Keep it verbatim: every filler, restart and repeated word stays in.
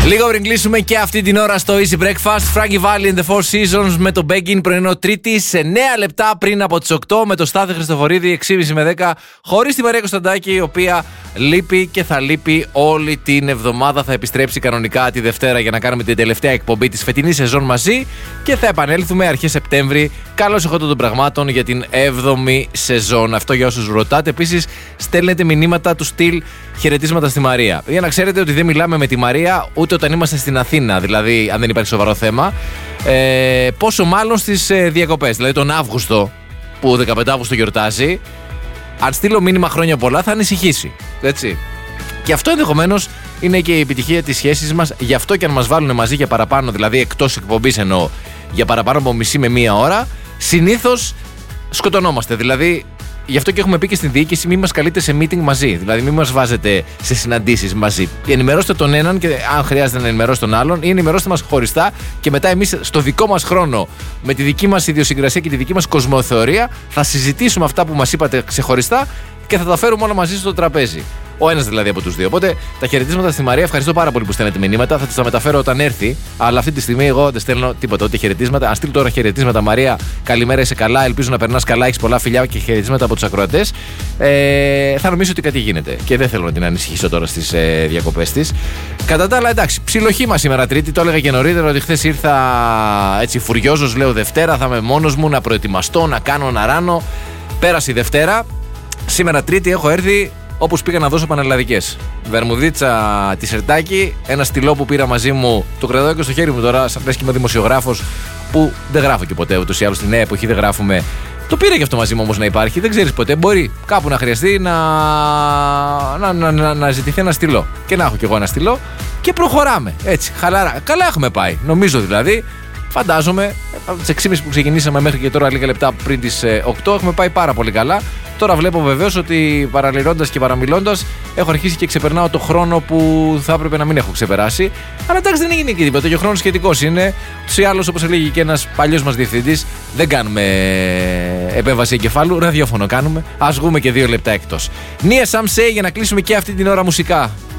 Λίγο πριν κλείσουμε και αυτή την ώρα στο Easy Breakfast, Frankie Valli and the Four Seasons με το Begging, πρωινό Τρίτη, σε εννέα λεπτά πριν από τις οκτώ, με το Στάθη Χριστοφορίδη έξι και μισή με δέκα, χωρίς τη Μαρία Κωνσταντάκη, η οποία λείπει και θα λείπει όλη την εβδομάδα. Θα επιστρέψει κανονικά τη Δευτέρα για να κάνουμε την τελευταία εκπομπή της φετινής σεζόν μαζί και θα επανέλθουμε αρχές Σεπτέμβρη. Καλώς εχόντων των πραγμάτων για την έβδομη σεζόν. Αυτό για όσους ρωτάτε. Επίσης, στέλνετε μηνύματα του στυλ χαιρετίσματα στη Μαρία. Για να ξέρετε ότι δεν μιλάμε με τη Μαρία ούτε όταν είμαστε στην Αθήνα, δηλαδή αν δεν υπάρχει σοβαρό θέμα. Ε, πόσο μάλλον στις ε, διακοπές. Δηλαδή τον Αύγουστο, που δεκαπέντε Αύγουστο γιορτάζει, αν στείλω μήνυμα χρόνια πολλά, θα ανησυχήσει. Έτσι. Και αυτό ενδεχομένως είναι και η επιτυχία της σχέσης μας. Γι' αυτό και αν μας βάλουν μαζί για παραπάνω, δηλαδή εκτός εκπομπής εννοώ, για παραπάνω από μισή με μία ώρα, συνήθως σκοτωνόμαστε. Δηλαδή, γι' αυτό και έχουμε πει και στην διοίκηση, μην μας καλείτε σε meeting μαζί. Δηλαδή, μην μας βάζετε σε συναντήσεις μαζί. Ενημερώστε τον έναν και αν χρειάζεται να ενημερώσετε τον άλλον, ή ενημερώστε μας χωριστά και μετά εμείς στο δικό μας χρόνο, με τη δική μας ιδιοσυγκρασία και τη δική μας κοσμοθεωρία, θα συζητήσουμε αυτά που μας είπατε ξεχωριστά και θα τα φέρουμε όλα μαζί στο τραπέζι. Ο ένας δηλαδή από τους δύο. Οπότε τα χαιρετίσματα στη Μαρία, ευχαριστώ πάρα πολύ που στέλνετε μηνύματα. Θα τις τα μεταφέρω όταν έρθει. Αλλά αυτή τη στιγμή εγώ δεν στέλνω τίποτα, ούτε χαιρετίσματα. Αν στείλω τώρα χαιρετίσματα, Μαρία, καλημέρα, είσαι καλά. Ελπίζω να περνάς καλά, έχεις πολλά φιλιά και χαιρετίσματα από τους ακροατές. Ε, θα νομίζω ότι κάτι γίνεται. Και δεν θέλω να την ανησυχήσω τώρα στις ε, διακοπές της. Κατά τα άλλα, εντάξει, ψιλοχήμα σήμερα Τρίτη. Το έλεγα και νωρίτερα ότι χθες ήρθα έτσι φουριόζος, λέω Δευτέρα, θα είμαι μόνος μου να προετοιμαστώ, να κάνω, να ράνω. Πέρασε η Δευτέρα. Σήμερα Τρίτη έχω έρθει. Όπως πήγα να δώσω πανελλαδικές. Βερμουδίτσα, τισερτάκι, ένα στυλό που πήρα μαζί μου, το κρατάω και στο χέρι μου τώρα, σαν λες και είμαι δημοσιογράφος, που δεν γράφω και ποτέ ούτως ή άλλως, στη νέα εποχή δεν γράφουμε. Το πήρα και αυτό μαζί μου όμως να υπάρχει, δεν ξέρεις ποτέ. Μπορεί κάπου να χρειαστεί να, να, να, να, να ζητηθεί ένα στυλό. Και να έχω κι εγώ ένα στυλό και προχωράμε. Έτσι, χαλαρά. Καλά έχουμε πάει, νομίζω δηλαδή. Φαντάζομαι, από τις έξι και μισή που ξεκινήσαμε μέχρι και τώρα, λίγα λεπτά πριν τις οκτώ, έχουμε πάει πάρα πολύ καλά. Τώρα βλέπω βεβαίως ότι παραλυρώντας και παραμιλώντας, έχω αρχίσει και ξεπερνάω το χρόνο που θα έπρεπε να μην έχω ξεπεράσει. Αλλά εντάξει, δεν έγινε και τίποτα. Και ο χρόνος σχετικός είναι. Τους ή άλλως, όπως έλεγε και ένας παλιός μας διευθυντής, δεν κάνουμε επέμβαση εγκεφάλου, ραδιόφωνο κάνουμε. Ας βγούμε και δύο λεπτά εκτός. Νία Σαμ Σέι για να κλείσουμε και αυτή την ώρα μουσικά.